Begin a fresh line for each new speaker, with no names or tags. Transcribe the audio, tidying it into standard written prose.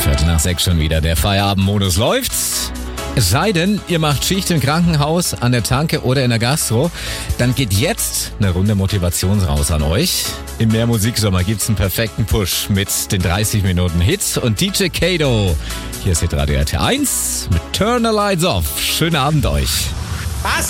5:15 schon wieder. Der Feierabendmodus läuft. Es sei denn, ihr macht Schicht im Krankenhaus, an der Tanke oder in der Gastro, dann geht jetzt eine Runde Motivation raus an euch. Im Mehrmusiksommer gibt's einen perfekten Push mit den 30 Minuten Hits und DJ Kato. Hier ist Hitradio RT1 mit Turn the Lights Off. Schönen Abend euch.
Was?